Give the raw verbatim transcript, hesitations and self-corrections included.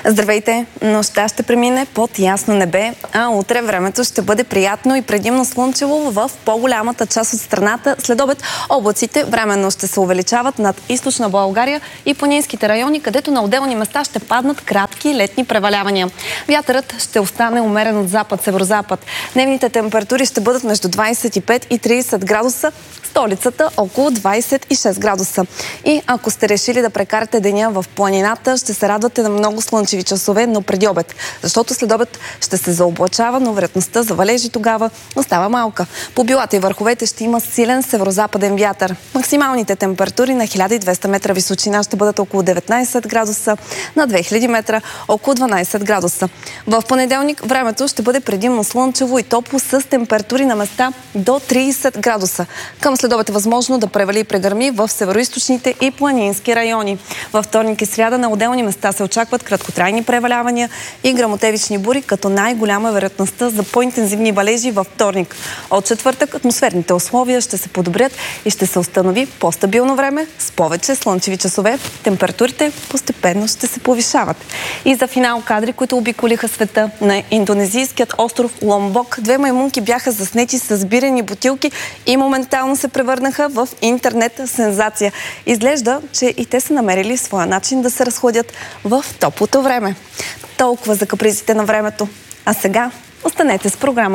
Здравейте! Нощта ще премине под ясно небе, а утре времето ще бъде приятно и предимно слънчево в по-голямата част от страната. След обед облаците временно ще се увеличават над източна България и планинските райони, където на отделни места ще паднат кратки летни превалявания. Вятърът ще остане умерен от запад-северозапад. Дневните температури ще бъдат между двадесет и пет и тридесет градуса, столицата около двадесет и шест градуса. И ако сте решили да прекарате деня в планината, ще се радвате на много слънчеви часове, но преди обед. Защото след обед ще се заоблачава, но вероятността за валежи тогава остава малка. По билата и върховете ще има силен северозападен вятър. Максималните температури на хиляда и двеста метра височина ще бъдат около деветнадесет градуса, на две хиляди метра около дванадесет градуса. В понеделник времето ще бъде предимно слънчево и топло с температури на места до тридесет градуса. Към следобед е възможно да превали и прегърми в североизточните и планински райони. Във вторник и сряда на отделни места се очакват краткотрайни превалявания и гръмотевични бури, като най-голяма вероятността за по-интензивни валежи във вторник. От четвъртък атмосферните условия ще се подобрят и ще се установи по-стабилно време с повече слънчеви часове. Температурите постепенно ще се повишават. И за финал кадри, които обиколиха света. На индонезийският остров Ломбок две маймунки бяха заснети с бирени бутилки и моментално се превърнаха в интернет сензация. Изглежда, че и те са намерили своя начин да се разходят в топлото време. Толкова за капризите на времето. А сега останете с програма.